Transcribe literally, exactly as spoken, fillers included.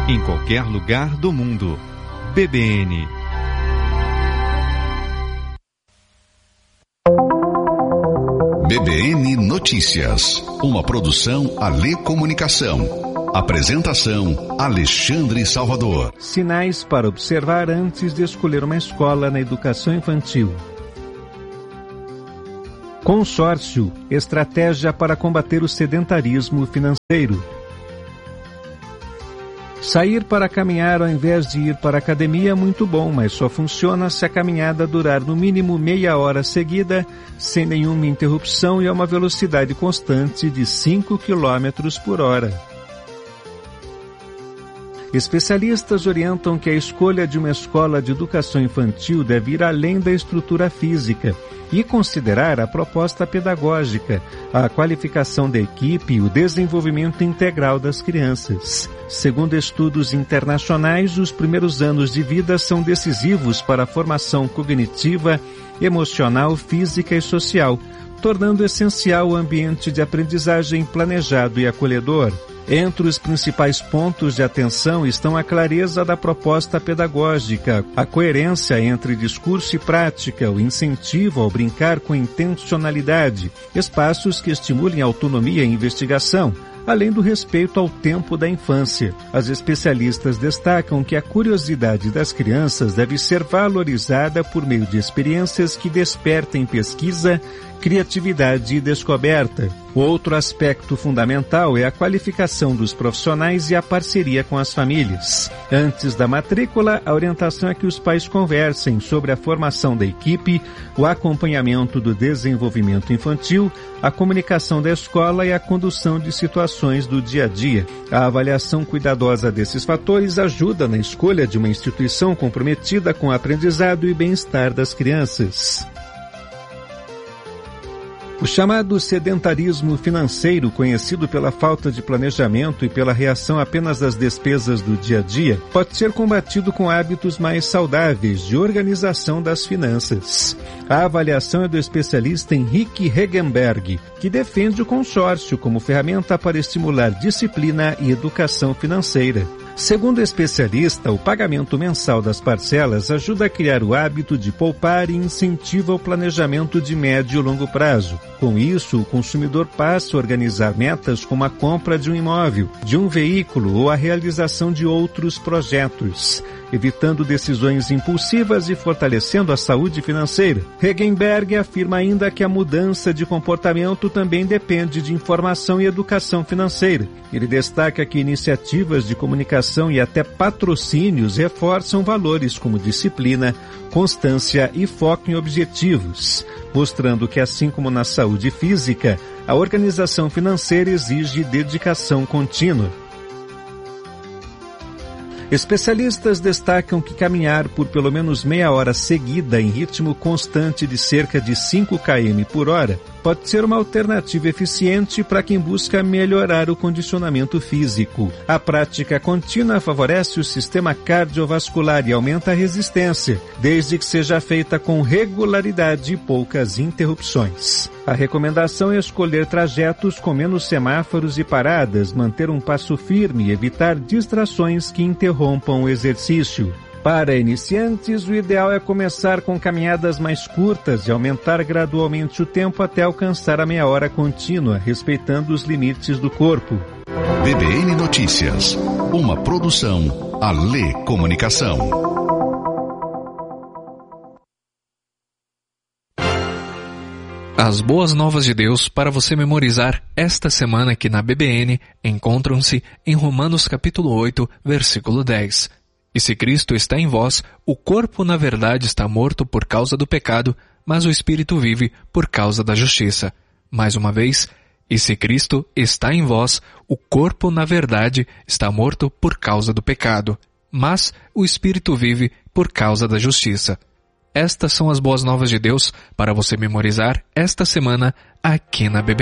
em qualquer lugar do mundo. B B N. B B N Notícias, uma produção Alê Comunicação. Apresentação Alexandre Salvador. Sinais para observar antes de escolher uma escola na educação infantil. Consórcio, estratégia para combater o sedentarismo financeiro. Sair para caminhar ao invés de ir para a academia é muito bom, mas só funciona se a caminhada durar no mínimo meia hora seguida, sem nenhuma interrupção e a uma velocidade constante de cinco quilômetros por hora. Especialistas orientam que a escolha de uma escola de educação infantil deve ir além da estrutura física e considerar a proposta pedagógica, a qualificação da equipe e o desenvolvimento integral das crianças. Segundo estudos internacionais, os primeiros anos de vida são decisivos para a formação cognitiva, emocional, física e social, tornando essencial o ambiente de aprendizagem planejado e acolhedor. Entre os principais pontos de atenção estão a clareza da proposta pedagógica, a coerência entre discurso e prática, o incentivo ao brincar com intencionalidade, espaços que estimulem autonomia e investigação, além do respeito ao tempo da infância. As especialistas destacam que a curiosidade das crianças deve ser valorizada por meio de experiências que despertem pesquisa, criatividade e descoberta. Outro aspecto fundamental é a qualificação dos profissionais e a parceria com as famílias. Antes da matrícula, a orientação é que os pais conversem sobre a formação da equipe, o acompanhamento do desenvolvimento infantil, a comunicação da escola e a condução de situações do dia a dia. A avaliação cuidadosa desses fatores ajuda na escolha de uma instituição comprometida com o aprendizado e bem-estar das crianças. O chamado sedentarismo financeiro, conhecido pela falta de planejamento e pela reação apenas às despesas do dia a dia, pode ser combatido com hábitos mais saudáveis de organização das finanças. A avaliação é do especialista Henrique Hegenberg, que defende o consórcio como ferramenta para estimular disciplina e educação financeira. Segundo o especialista, o pagamento mensal das parcelas ajuda a criar o hábito de poupar e incentiva o planejamento de médio e longo prazo. Com isso, o consumidor passa a organizar metas como a compra de um imóvel, de um veículo ou a realização de outros projetos, evitando decisões impulsivas e fortalecendo a saúde financeira. Hegenberg afirma ainda que a mudança de comportamento também depende de informação e educação financeira. Ele destaca que iniciativas de comunicação e até patrocínios reforçam valores como disciplina, constância e foco em objetivos, mostrando que, assim como na saúde física, a organização financeira exige dedicação contínua. Especialistas destacam que caminhar por pelo menos meia hora seguida em ritmo constante de cerca de cinco quilômetros por hora pode ser uma alternativa eficiente para quem busca melhorar o condicionamento físico. A prática contínua favorece o sistema cardiovascular e aumenta a resistência, desde que seja feita com regularidade e poucas interrupções. A recomendação é escolher trajetos com menos semáforos e paradas, manter um passo firme e evitar distrações que interrompam o exercício. Para iniciantes, o ideal é começar com caminhadas mais curtas e aumentar gradualmente o tempo até alcançar a meia hora contínua, respeitando os limites do corpo. B B N Notícias, uma produção Alê Comunicação. As boas novas de Deus para você memorizar esta semana aqui na B B N encontram-se em Romanos capítulo oito, versículo dez. E se Cristo está em vós, o corpo na verdade está morto por causa do pecado, mas o espírito vive por causa da justiça. Mais uma vez, e se Cristo está em vós, o corpo na verdade está morto por causa do pecado, mas o espírito vive por causa da justiça. Estas são as boas novas de Deus para você memorizar esta semana aqui na B B N.